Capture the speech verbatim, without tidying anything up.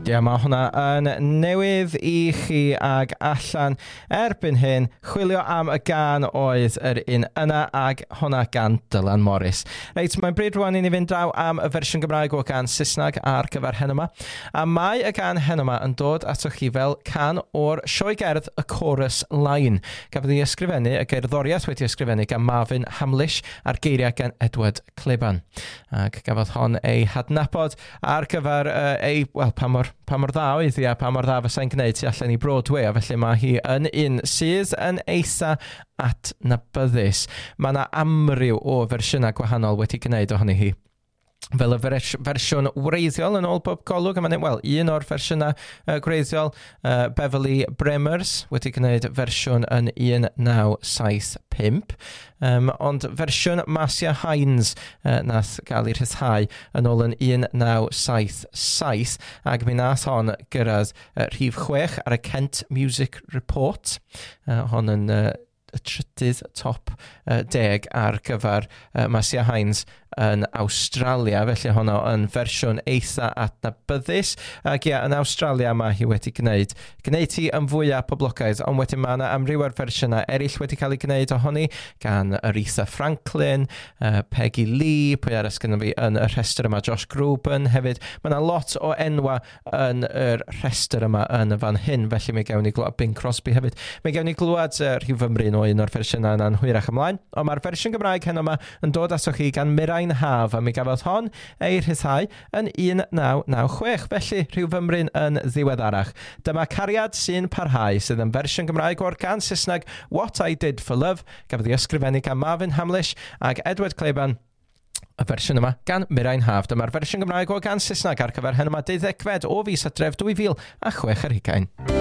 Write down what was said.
Ie, mae hwnna yn newydd i chi ag allan erbyn hyn. Chwilio am y gan oedd yr un yna ag hwnna gan Dylan Morris. Reit, mae'n bryd rwan i ni fynd draw am y fersiwn Gymraeg o gan Saesneg ar gyfer hyn yma. A mae y gan hyn yma yn dod ato chi fel can o'r sioe gerdd Y Chorus Line. Gafodd ei ysgrifennu, y gerddoriaeth wedi ysgrifennu gan Marvin Hamlish a'r geiriau gan Edward Cleban. Ac gafodd hon ei hadnabod ar gyfer uh, ei, wel, pa mor pa mor dda oedd hi a pa mor dda fysa'n gwneud ti allan i Broadway, a felly mae hi yn un sydd yn eitha adnabyddus. Mae yna amryw o fersiynau gwahanol wedi gwneud ohoni hi. Fel y fersiwn wreiddiol yn ôl bob golwg, a mae'n wel, un o'r fersiynau uh, gwreiddiol, uh, Beverly Bremers wedi gwneud fersiwn yn un naw saith pump, um, ond fersiwn Marcia Hines uh, nath gael ei rhyddhau yn ôl yn un naw saith saith, ac mi nath hon gyrraedd uh, rhif chwech ar y Kent Music Report, uh, hon yn uh, y trydydd top uh, deg ar gyfer uh, Marcia Hines yn Awstralia, felly honno yn fersiwn eitha adnabyddus. Ac ia, yn Awstralia mae hi wedi gwneud, gwneud hi yn fwyaf poblogaidd, ond wedyn mae yna amryw o'r fersiynau eraill wedi cael ei gwneud ohoni gan Aretha Franklin, uh, Peggy Lee, pwy arall gyda fi yn y rhestr yma, Josh Groban hefyd. Mae yna lot o enwa yn y rhestr yma yn y fan hyn, felly mi gawn ni glwad Bing Crosby hefyd. Mi gawn ni glwad uh, rhyw fymryn o un o'r fersiynau yna'n hwyrach ymlaen, ond mae'r fersiwn Gymraeg heno yma yn dod ato chi gan Mirain Haf, a mi gafodd hon ei rhyddhau yn un naw naw chwech, felly rhyw fymryn yn ddiweddarach. Dyma Cariad sy'n parhau, sydd yn fersiwn Gymraeg o'r gan Saesneg What I Did for Love, gafodd ei ysgrifennu gan Marvin Hamlish ag Edward Cleban. Y fersiwn yma gan Mirain Haf. Dyma'r fersiwn Gymraeg o gan Saesneg ar gyfer hyn yma deuddegfed o fis Hydref dwy fil a chwech ar hugain.